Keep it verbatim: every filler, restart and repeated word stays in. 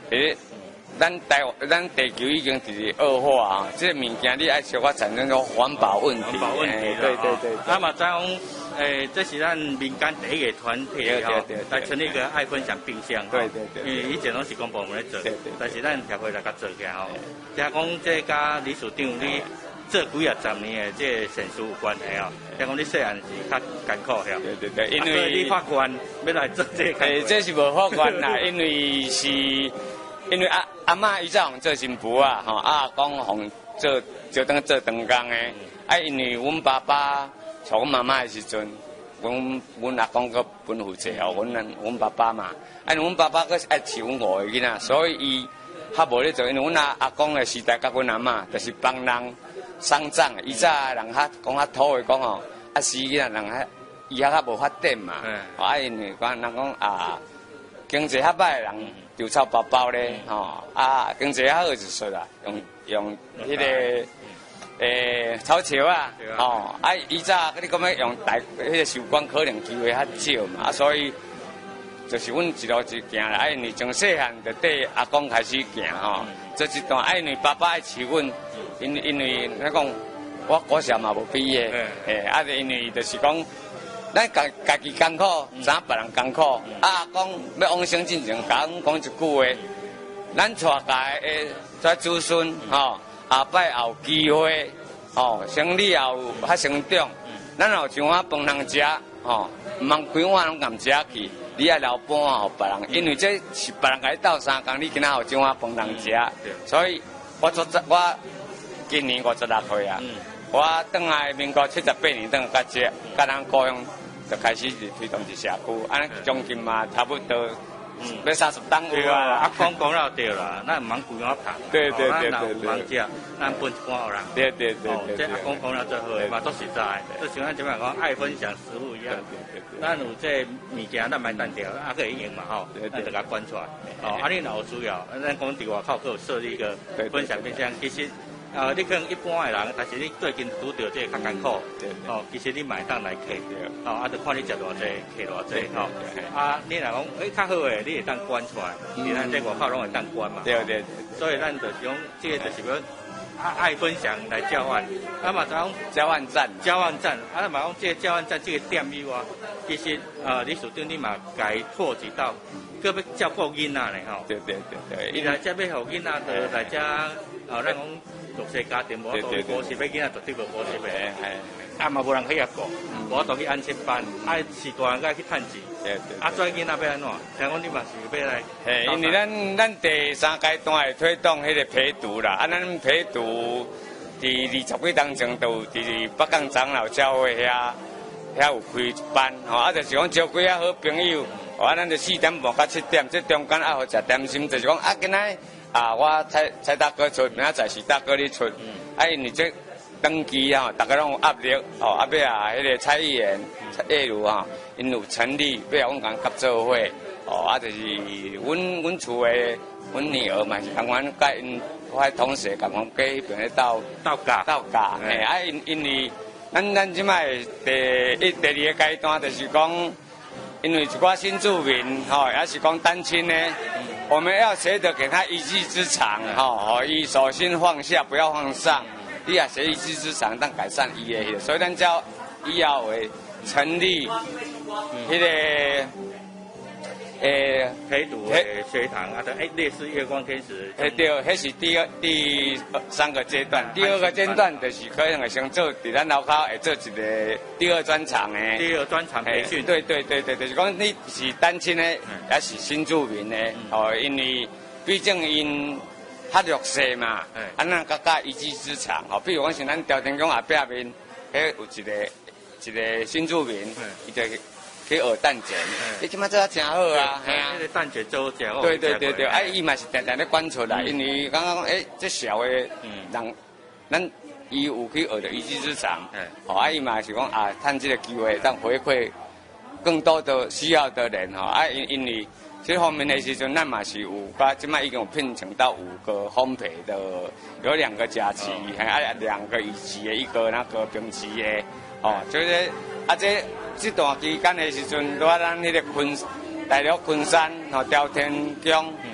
诶。咱台咱地球已经是恶化啊，这个物件你爱小可产生个环保问题。 环保问题对对对。 啊嘛，再讲，诶，这是咱民间第一个团体吼，来成立一个爱分享冰箱。 对对对。 因为以前拢是公部门在做， 对对。 但是咱协会来甲做起来吼。听讲这甲李署长你做几啊十年的这神书有关系哦。听讲你细汉是较艰苦遐。 对对对，因为你法官要来做这个。 诶，这是无法官啦，因为是。因为阿阿嬷伊早做新妇啊，吼啊公红做就当做长工诶。啊，因为阮爸爸带阮妈妈诶时阵，阮阮阿公搁分负责哦，阮阮爸爸嘛。啊，阮爸爸搁是爱饲阮五个囡仔，所以伊较无咧做。因为阮阿阿公诶时代甲阮阿嬷，就是帮人丧葬。伊早人较讲较土诶讲吼，啊死囡仔人较伊遐较无发展嘛。啊，因为讲人讲啊，经济较歹诶人。就臭包包咧，吼啊，经济较好就说啦，用用迄个诶草桥啊，吼啊，伊早你讲要用大迄个寿光可能机会较少嘛，啊，所以就是阮一路一行啦，啊，因为从细汉就缀阿公开始行吼，这一段啊，因为爸爸爱饲阮，因因为咱讲我国小嘛无毕业，诶，啊，因为就是讲。咱家家己艰苦，知影别人艰苦。啊，讲要往生进前，甲阮讲一句话，咱带家诶遮子孙吼，下摆也有机会，吼，生理也有较成长。咱有一碗饭通食，吼，毋通规碗拢共食去，你爱留半碗互别人，因为这是别人甲你斗相共，你今仔有一碗饭通食。所以我做我今年五十六岁啊，我转来民国七十八年转到这，甲咱高雄。就开始是推动一社区，安尼将近嘛差不多，嗯，要三十档有啊。 啊，讲讲了对啦，咱唔通规碗拍。 对对对对对。 咱有人食，咱分一半互人。 对对对对。 这阿公讲了最好的嘛，都实在。就像咱前面讲爱分享食物一样。对对对。咱有这物件，咱买单条，啊可以用嘛吼，咱就甲关出来。哦，啊你若有需要，咱讲伫外口可有设立一个分享冰箱，其实。呃，你可能一般的人，但是你最近拄到这个较艰苦，哦，其实你买当来客，哦，啊，就看你食偌济，客偌济，吼，啊，你若讲，诶，较好诶，你会当关出来，你咱在外口拢会当关嘛， 对对。 所以咱就是讲，这个就是要爱分享来交换，啊嘛讲交换站， 交换站，啊嘛讲这个交换站这个点以外，其实呃，李署长你嘛该拓及到，搁要照顾囡仔咧吼， 对对对对， 伊来遮要互囡仔的来遮，哦，咱讲。弱势家庭无多补习，要囡仔绝对无补习的，啊嘛无人去遐顾，无多去安亲班，啊是大人该去趁钱，啊做囡仔要安怎？听讲你嘛是要来， 嘿，因为咱咱第三阶段会推动迄个陪读啦，啊咱陪读伫二十几当前都伫北港长老教会遐遐有开一班，吼，啊就是讲招几啊好朋友，啊咱就四点半到七点，这中间啊好食点心，就是讲啊今仔。啊！我蔡蔡大哥出，明仔载是大哥你出。嗯、啊，因为这登记啊，大家拢有压力哦。啊，尾啊，迄个蔡议员、蔡叶如哈，因有成立，尾啊，阮共合作伙。哦，啊，就是阮阮厝的阮女儿嘛，是共阮甲因我同事共阮过迄边咧斗斗架斗架。嘿，啊，因因为咱咱即摆第一、第二个阶段就是讲，因为一寡新住民吼，也是讲单亲呢。我们要学着给他一技之长，吼，伊手心放下，不要放上。你也学一技之长，当改善伊的，所以咱叫以后会成立迄个诶陪读的学堂啊，诶，类似月光天使。 诶，对，迄是第二第三个阶段，第二个阶段就是可能会先做伫咱楼口会做一个第二专场诶。 第二专场培训。 对对对对，就是讲你是单亲诶，也是新住民诶，哦，因为毕竟因较弱势嘛，啊，咱甲甲一技之长，哦，比如讲是咱朝天宫后壁面，迄有一个一个新住民，伊就。去学蛋卷，你即摆做啊真好啊， 系啊，迄个蛋卷做真好。 对对对对，啊，伊嘛是定定咧管出来，因为刚刚讲，诶，这小的人，咱伊有去学着一技之长，哦，啊，伊嘛是讲啊，趁这个机会，当回馈更多的需要的人，吼，啊，因因为这方面的时阵，咱嘛是有，甲即摆已经有聘请到五个烘焙的，有两个假期，还啊两个乙级的，一个那个丙级的，哦，就是啊这。这段期间的时阵，在咱迄个昆大陆昆山吼朝天宫。